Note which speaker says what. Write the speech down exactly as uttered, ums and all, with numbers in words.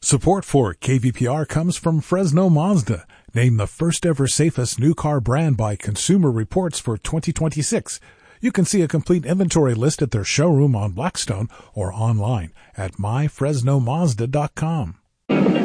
Speaker 1: Support for K V P R comes from Fresno Mazda, named the first ever safest new car brand by Consumer Reports for twenty twenty-six. You can see a complete inventory list at their showroom on Blackstone or online at my fresno mazda dot com.